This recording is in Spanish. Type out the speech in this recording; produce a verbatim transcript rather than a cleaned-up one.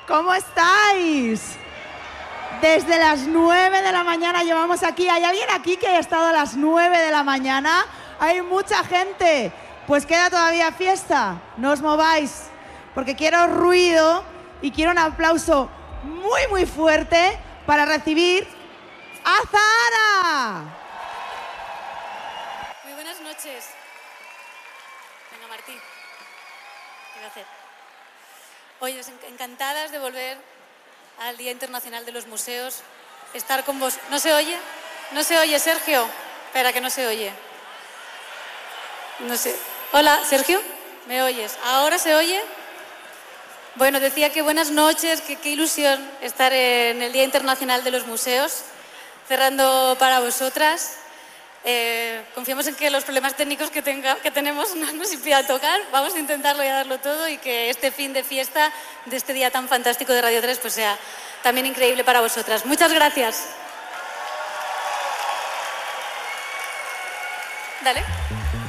¿Cómo estáis? Desde las nueve de la mañana llevamos aquí. ¿Hay alguien aquí que haya estado a las nueve de la mañana? Hay mucha gente. Pues queda todavía fiesta. No os mováis, porque quiero ruido y quiero un aplauso muy, muy fuerte para recibir a Zahara. Muy buenas noches. Venga, Martí. ¿Qué voy a hacer? Oye, encantadas de volver al Día Internacional de los Museos, estar con vos. ¿No se oye? ¿No se oye, Sergio? Espera, que no se oye. No sé. Hola, Sergio, ¿me oyes? ¿Ahora se oye? Bueno, decía que buenas noches, que qué ilusión estar en el Día Internacional de los Museos, cerrando para vosotras. Eh, confiamos en que los problemas técnicos que, tenga, que tenemos no nos impida tocar. Vamos a intentarlo y a darlo todo, y que este fin de fiesta de este día tan fantástico de Radio tres pues sea también increíble para vosotras. Muchas gracias. Dale.